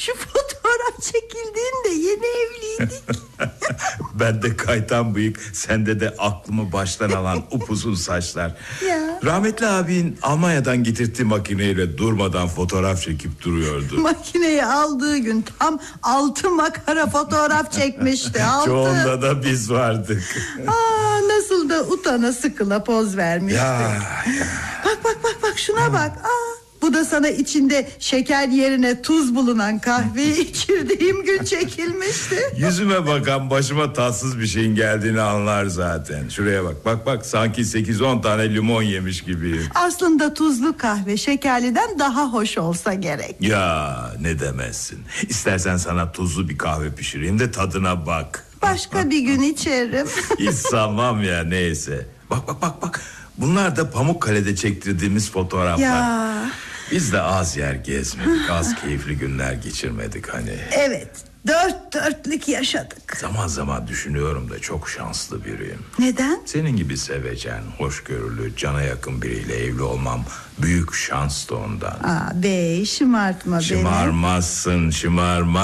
Şu fotoğraf çekildiğinde yeni evliydik. Ben de kaytan bıyık, sende de aklımı baştan alan upuzun saçlar. Ya. Rahmetli abin Almanya'dan getirdiği makineyle durmadan fotoğraf çekip duruyordu. Makineyi aldığı gün tam 6 makara fotoğraf çekmişti. 6. Çoğunda da biz vardık. Nasıl da utana sıkıla poz vermişti. Ya. Bak şuna bak. Bu da sana içinde şeker yerine tuz bulunan kahveyi içirdiğim gün çekilmişti. Yüzüme bakan başıma tatsız bir şeyin geldiğini anlar zaten. Şuraya bak sanki 8-10 tane limon yemiş gibiyim. Aslında tuzlu kahve şekerliden daha hoş olsa gerek. Ya ne demezsin. İstersen sana tuzlu bir kahve pişireyim de tadına bak. Başka bir gün içerim. Hiç sanmam ya, neyse. Bak. Bunlar da Pamukkale'de çektirdiğimiz fotoğraflar. Ya. Biz de az yer gezmedik, az keyifli günler geçirmedik hani. Evet, dörtlük yaşadık. Zaman zaman düşünüyorum da çok şanslı biriyim. Neden? Senin gibi sevecen, hoşgörülü, cana yakın biriyle evli olmam büyük şanstı ondan. Bey, şımartma beni. Şımarmazsın, şımarma.